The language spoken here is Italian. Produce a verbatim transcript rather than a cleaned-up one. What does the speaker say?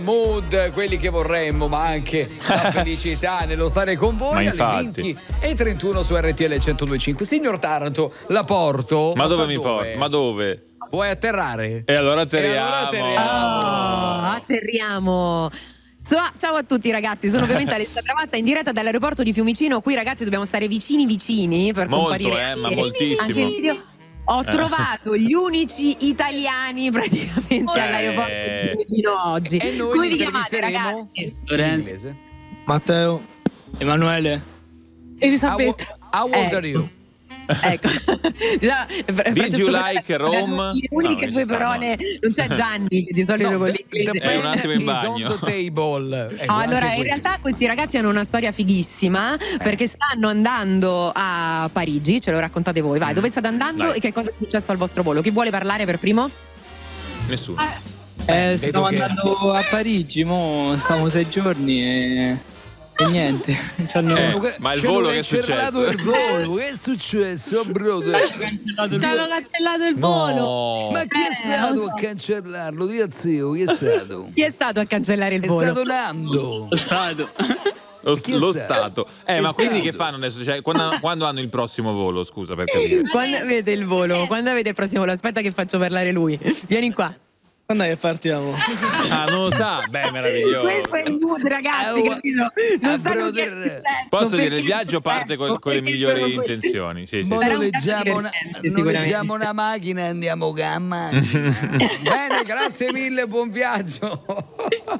Mood, quelli che vorremmo, ma anche la felicità nello stare con voi. Ma alle infatti. venti e trentuno su R T L centodue e cinque. Signor Taranto, la porto. Ma dove sa mi porti? Ma dove? Vuoi atterrare? E allora atterriamo. E allora atterriamo. Oh, atterriamo. So- ciao a tutti ragazzi, sono ovviamente Alessia Travatta in diretta dall'aeroporto di Fiumicino. Qui ragazzi dobbiamo stare vicini vicini per Molto, comparire eh, ma anche- moltissimo. anche in video. Ho trovato gli unici italiani praticamente Eh. all'aeroporto di Fiumicino oggi. E noi Come li vi chiamate intervisteremo ragazzi? in Lorenzo, inglese. Matteo. Emanuele. Elisabetta. How old Eh. are you? Ecco. Già, Did you like Rome? Le uniche No, due ci sta, parole, no. non c'è Gianni che di solito No, con the- l'inglese. the È un attimo in pen is bagno. on the table. Ecco, No, anche allora in così. realtà questi ragazzi hanno una storia fighissima perché stanno andando a Parigi, ce lo raccontate voi, vai, dove state andando Dai. e che cosa è successo al vostro volo? Chi vuole parlare per primo? Nessuno. Eh, vedo stiamo che- andando a Parigi, mo stiamo sei giorni e, e niente. Ci hanno Eh, ma il C'è volo un che è cancellato successo? il volo, che è successo, brother? cancellato Ci hanno cancellato il volo. No. Ma chi è Eh, stato lo so. a cancellarlo? Di zio, chi è stato? Chi è stato a cancellare il È volo? stato Nando. lo stato. Lo, Chi è lo stato? Stato. Eh, Chi è ma quindi stato? che fanno adesso? Cioè, quando, quando hanno il prossimo volo? Scusa, per capire. Quando avete il volo? Quando avete il prossimo volo? Aspetta che faccio parlare lui. Vieni qua. Quando è che partiamo? Ah, non lo sa? Beh, meraviglioso. Questo è il mood, ragazzi, Eh, oh, capito? Non eh, sanno che è brother. successo. Posso dire, perché il viaggio è parte con, successo, con le perché migliori sono qui. intenzioni. Sì, sì, Mo sì. Sarà un noleggiamo viaggio una, divertente, sicuramente. noleggiamo una macchina e andiamo con la macchina. Bene, grazie mille, buon viaggio.